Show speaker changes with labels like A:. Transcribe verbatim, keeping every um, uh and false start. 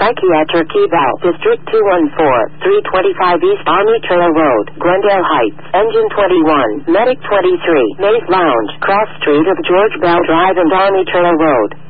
A: Psychiatric Eval, District two one four, three twenty-five East Army Trail Road, Glendale Heights, Engine twenty-one, Medic twenty-three, Mace Lounge, Cross Street of George Bell Drive and Army Trail Road.